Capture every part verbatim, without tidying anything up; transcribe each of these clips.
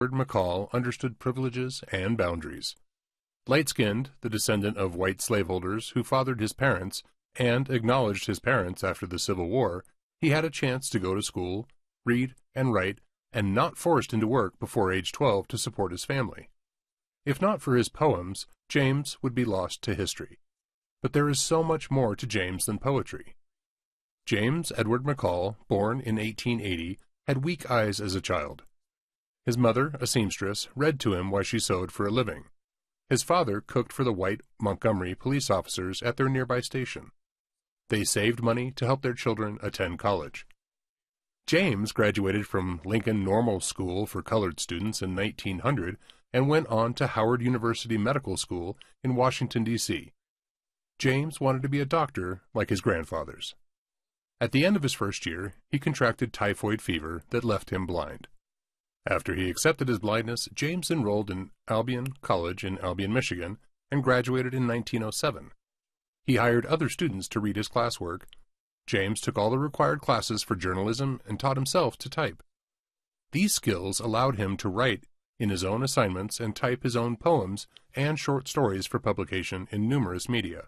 Edward McCall understood privileges and boundaries. Light-skinned, the descendant of white slaveholders who fathered his parents and acknowledged his parents after the Civil War, he had a chance to go to school, read and write, and not forced into work before age twelve to support his family. If not for his poems, James would be lost to history. But there is so much more to James than poetry. James Edward McCall, born in eighteen eighty, had weak eyes as a child. His mother, a seamstress, read to him while she sewed for a living. His father cooked for the white Montgomery police officers at their nearby station. They saved money to help their children attend college. James graduated from Lincoln Normal School for colored students in nineteen hundred and went on to Howard University Medical School in Washington, D C James wanted to be a doctor like his grandfathers. At the end of his first year, he contracted typhoid fever that left him blind. After he accepted his blindness, James enrolled in Albion College in Albion, Michigan, and graduated in nineteen oh seven. He hired other students to read his classwork. James took all the required classes for journalism and taught himself to type. These skills allowed him to write in his own assignments and type his own poems and short stories for publication in numerous media.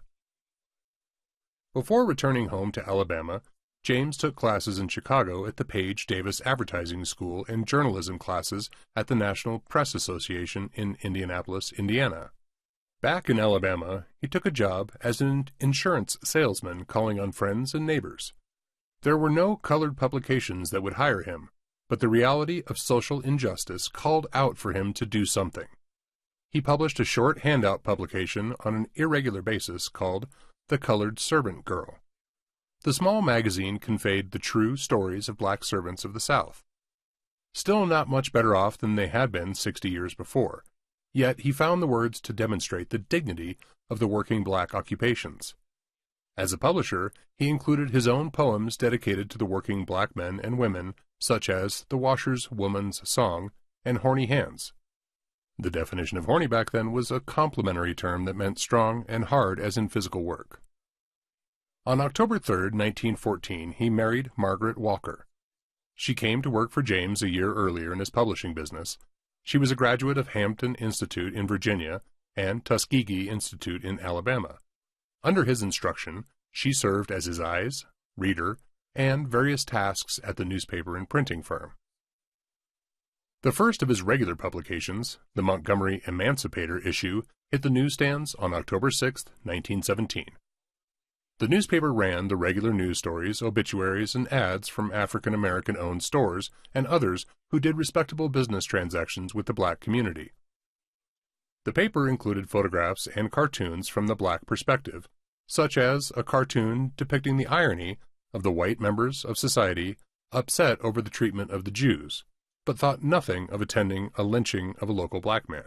Before returning home to Alabama, James took classes in Chicago at the Page Davis Advertising School and journalism classes at the National Press Association in Indianapolis, Indiana. Back in Alabama, he took a job as an insurance salesman calling on friends and neighbors. There were no colored publications that would hire him, but the reality of social injustice called out for him to do something. He published a short handout publication on an irregular basis called The Colored Servant Girl. The small magazine conveyed the true stories of black servants of the South. Still not much better off than they had been sixty years before, yet he found the words to demonstrate the dignity of the working black occupations. As a publisher, he included his own poems dedicated to the working black men and women, such as The Washer's Woman's Song and Horny Hands. The definition of horny back then was a complimentary term that meant strong and hard as in physical work. On October third, nineteen fourteen, he married Margaret Walker. She came to work for James a year earlier in his publishing business. She was a graduate of Hampton Institute in Virginia and Tuskegee Institute in Alabama. Under his instruction, she served as his eyes, reader, and various tasks at the newspaper and printing firm. The first of his regular publications, the Montgomery Emancipator issue, hit the newsstands on October sixth, nineteen seventeen. The newspaper ran the regular news stories, obituaries, and ads from African-American-owned stores and others who did respectable business transactions with the black community. The paper included photographs and cartoons from the black perspective, such as a cartoon depicting the irony of the white members of society upset over the treatment of the Jews, but thought nothing of attending a lynching of a local black man.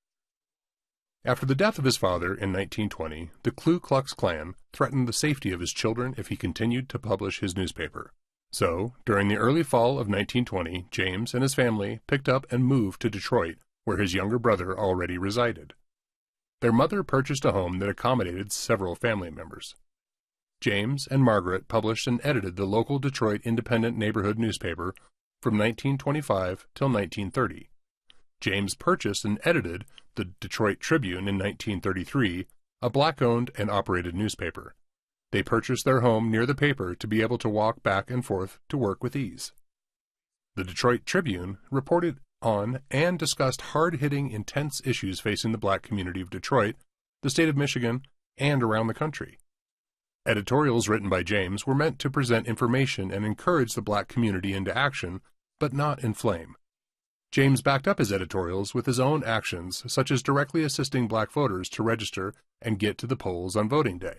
After the death of his father in nineteen twenty, the Ku Klux Klan threatened the safety of his children if he continued to publish his newspaper. So, during the early fall of nineteen twenty, James and his family picked up and moved to Detroit, where his younger brother already resided. Their mother purchased a home that accommodated several family members. James and Margaret published and edited the local Detroit Independent neighborhood newspaper from nineteen twenty-five till nineteen thirty. James purchased and edited the Detroit Tribune in nineteen thirty-three, a black-owned and operated newspaper. They purchased their home near the paper to be able to walk back and forth to work with ease. The Detroit Tribune reported on and discussed hard-hitting, intense issues facing the black community of Detroit, the state of Michigan, and around the country. Editorials written by James were meant to present information and encourage the black community into action, but not inflame. James backed up his editorials with his own actions, such as directly assisting black voters to register and get to the polls on voting day.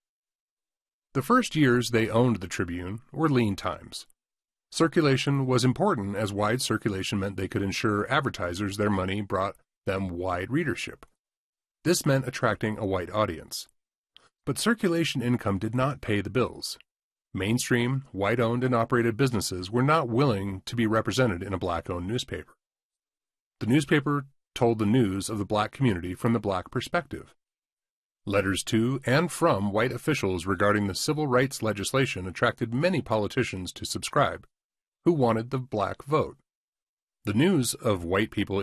The first years they owned the Tribune were lean times. Circulation was important, as wide circulation meant they could ensure advertisers their money brought them wide readership. This meant attracting a white audience. But circulation income did not pay the bills. Mainstream, white-owned and operated businesses were not willing to be represented in a black-owned newspaper. The newspaper told the news of the black community from the black perspective. Letters to and from white officials regarding the civil rights legislation attracted many politicians to subscribe, who wanted the black vote. The news of white people